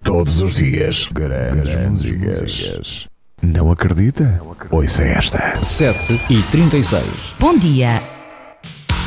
Todos os dias, grandes músicas. Não acredita? Ouça esta. 7h36. Bom dia.